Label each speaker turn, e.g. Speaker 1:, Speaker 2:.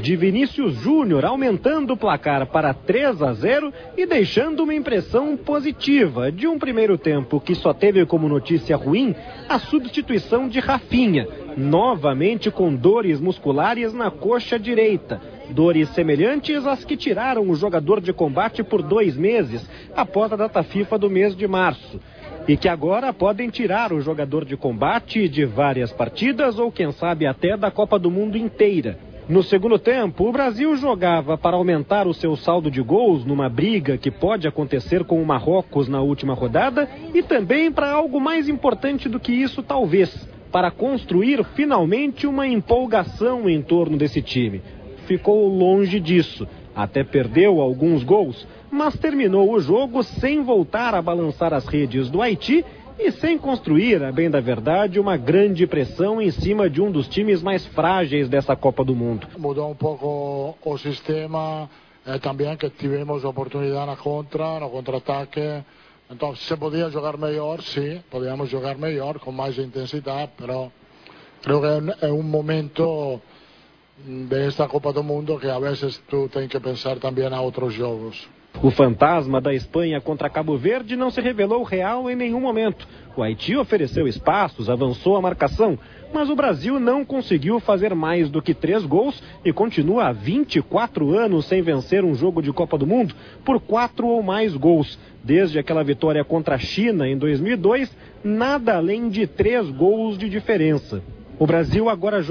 Speaker 1: de Vinícius Júnior, aumentando o placar para 3-0 e deixando uma impressão positiva de um primeiro tempo que só teve como notícia ruim a substituição de Rafinha, novamente com dores musculares na coxa direita. Dores semelhantes às que tiraram o jogador de combate por 2 meses, após a data FIFA do mês de março. E que agora podem tirar o jogador de combate de várias partidas ou quem sabe até da Copa do Mundo inteira. No segundo tempo, o Brasil jogava para aumentar o seu saldo de gols numa briga que pode acontecer com o Marrocos na última rodada e também para algo mais importante do que isso talvez, para construir finalmente uma empolgação em torno desse time. Ficou longe disso, até perdeu alguns gols, mas terminou o jogo sem voltar a balançar as redes do Haiti e sem construir, a bem da verdade, uma grande pressão em cima de um dos times mais frágeis dessa Copa do Mundo.
Speaker 2: Mudou um pouco o sistema, também que tivemos oportunidade na contra, no contra-ataque. Então, se podia jogar melhor, sim, podíamos jogar melhor, com mais intensidade, mas creo que é um momento desta Copa do Mundo que a vezes tu tens que pensar também a outros jogos.
Speaker 1: O fantasma da Espanha contra Cabo Verde não se revelou real em nenhum momento. O Haiti ofereceu espaços, avançou a marcação, mas o Brasil não conseguiu fazer mais do que 3 gols e continua há 24 anos sem vencer um jogo de Copa do Mundo por 4 ou mais gols. Desde aquela vitória contra a China em 2002, nada além de 3 gols de diferença. O Brasil agora joga